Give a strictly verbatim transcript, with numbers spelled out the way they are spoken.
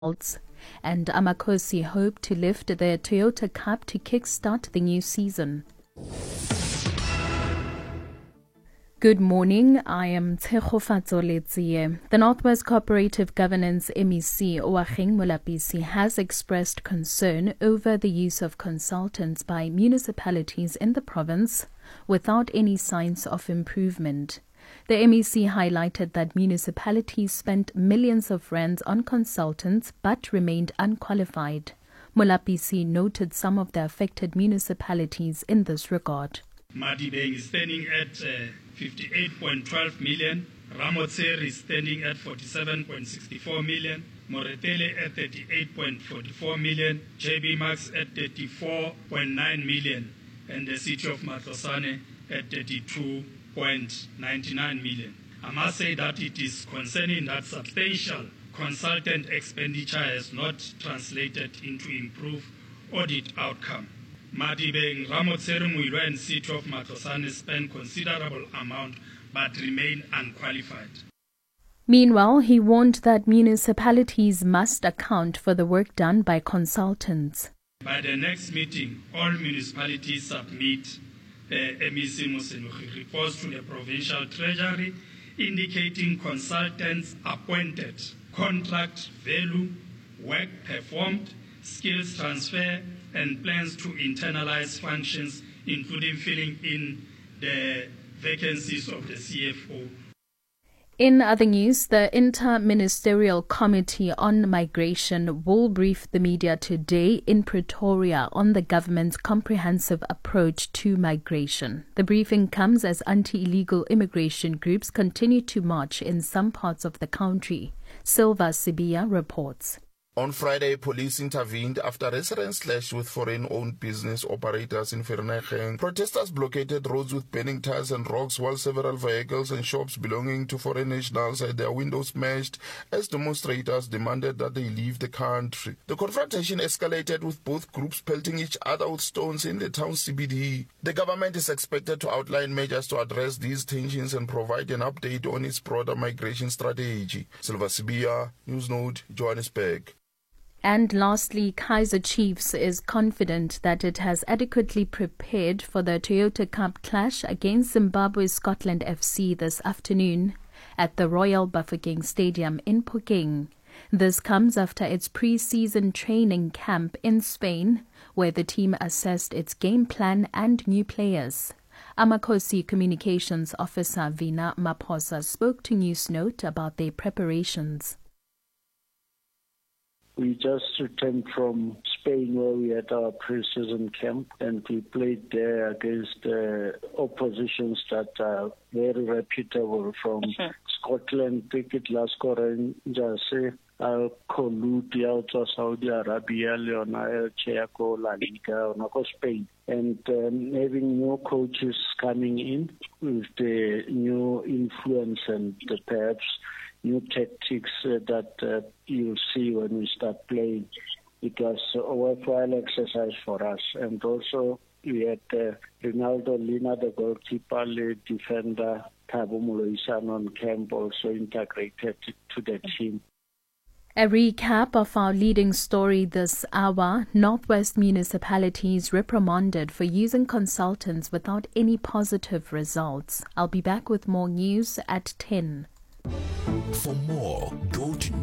and Amakosi hope to lift the Toyota Cup to kickstart the new season. Good morning, I am Tshegofatso Letsie. The Northwest Cooperative Governance M E C, Oageng Molapisi, has expressed concern over the use of consultants by municipalities in the province without any signs of improvement. The M E C highlighted that municipalities spent millions of rands on consultants but remained unqualified. Molapisi noted some of the affected municipalities in this regard. Madibeng is standing at uh, fifty-eight point one two million, Ramotseri is standing at forty-seven point six four million, Moretele at thirty-eight point four four million, J B Max at thirty-four point nine million, and the city of Matlosane at thirty-two point nine nine million. I must say that it is concerning that substantial consultant expenditure has not translated into improved audit outcome. Madibeng, Ramotseri, Muilwa and city of Matlosane spend considerable amount but remain unqualified. Meanwhile, he warned that municipalities must account for the work done by consultants. By the next meeting, all municipalities submit the M E C Mosenugi reports to the provincial treasury indicating consultants appointed, contract value, work performed, skills transfer, and plans to internalize functions, including filling in the vacancies of the C F O. In other news, the Inter-Ministerial Committee on Migration will brief the media today in Pretoria on the government's comprehensive approach to migration. The briefing comes as anti-illegal immigration groups continue to march in some parts of the country. Silva Sibia reports. On Friday, police intervened after residents clashed with foreign-owned business operators in Vereeniging. Protesters blockaded roads with burning tires and rocks while several vehicles and shops belonging to foreign nationals had their windows smashed as demonstrators demanded that they leave the country. The confrontation escalated with both groups pelting each other with stones in the town's C B D. The government is expected to outline measures to address these tensions and provide an update on its broader migration strategy. Silva Sibia, Newsnote, Johannesburg. And lastly, Kaizer Chiefs is confident that it has adequately prepared for the Toyota Cup clash against Zimbabwe's Scotland F C this afternoon at the Royal Bafokeng Stadium in Phokeng. This comes after its pre-season training camp in Spain, where the team assessed its game plan and new players. Amakosi Communications Officer Vina Maphosa spoke to Newsnote about their preparations. We just returned from Spain where we had our pre-season camp and we played there against uh, oppositions that are very reputable from sure. Scotland, Cricket, Glasgow Rangers, Al Khouloudia out of Saudi Arabia, Leonel Checo, La Liga, Monaco, Spain. And um, having new coaches coming in with the new influence and the perhaps new tactics uh, that uh, you'll see when we start playing. It was a worthwhile exercise for us. And also we had uh, Ronaldo Lina, the goalkeeper, the defender, Thabo Moloisan on camp, also integrated to the team. A recap of our leading story this hour. Northwest municipalities reprimanded for using consultants without any positive results. I'll be back with more news at ten. For more, go to